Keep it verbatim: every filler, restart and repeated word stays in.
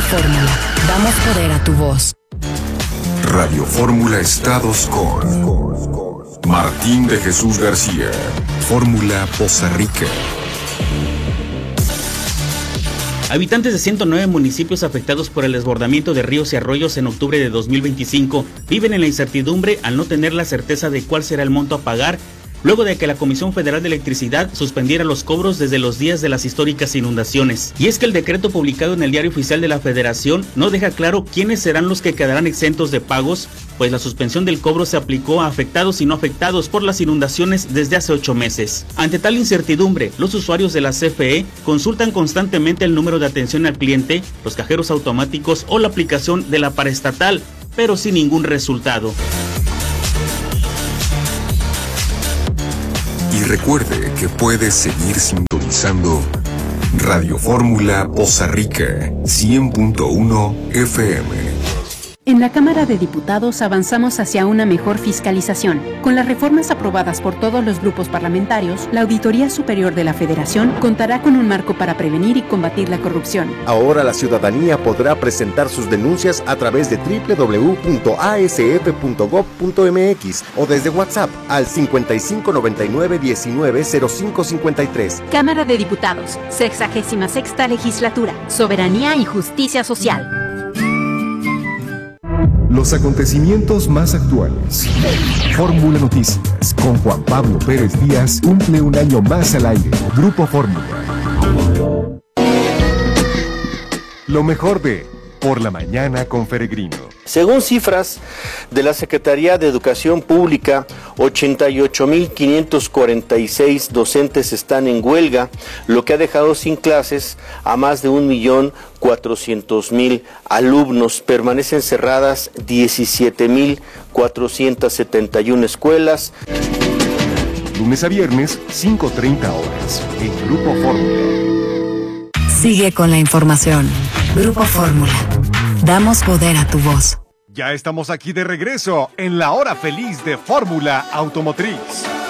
Fórmula. Damos poder a tu voz. Radio Fórmula Estados con Martín de Jesús García. Fórmula Poza Rica. Habitantes de ciento nueve municipios afectados por el desbordamiento de ríos y arroyos en octubre de dos mil veinticinco viven en la incertidumbre al no tener la certeza de cuál será el monto a pagar, luego de que la Comisión Federal de Electricidad suspendiera los cobros desde los días de las históricas inundaciones. Y es que el decreto publicado en el Diario Oficial de la Federación no deja claro quiénes serán los que quedarán exentos de pagos, pues la suspensión del cobro se aplicó a afectados y no afectados por las inundaciones desde hace ocho meses. Ante tal incertidumbre, los usuarios de la C F E consultan constantemente el número de atención al cliente, los cajeros automáticos o la aplicación de la paraestatal, pero sin ningún resultado. Y recuerde que puede seguir sintonizando Radio Fórmula Poza Rica cien punto uno F M. En la Cámara de Diputados avanzamos hacia una mejor fiscalización. Con las reformas aprobadas por todos los grupos parlamentarios, la Auditoría Superior de la Federación contará con un marco para prevenir y combatir la corrupción. Ahora la ciudadanía podrá presentar sus denuncias a través de doble u doble u doble u punto a s f punto gob punto m x o desde WhatsApp al cincuenta y cinco noventa y nueve diecinueve cero cinco cincuenta y tres. Cámara de Diputados, sexagésima sexta Legislatura, Soberanía y Justicia Social. Los acontecimientos más actuales. Fórmula Noticias con Juan Pablo Pérez Díaz cumple un año más al aire. Grupo Fórmula. Lo mejor de Por la Mañana con Peregrino. Según cifras de la Secretaría de Educación Pública, ochenta y ocho mil quinientos cuarenta y seis docentes están en huelga, lo que ha dejado sin clases a más de un millón cuatrocientos mil alumnos. Permanecen cerradas diecisiete mil cuatrocientas setenta y una escuelas. Lunes a viernes, cinco treinta horas, en Grupo Fórmula. Sigue con la información. Grupo Fórmula. Damos poder a tu voz. Ya estamos aquí de regreso en la hora feliz de Fórmula Automotriz.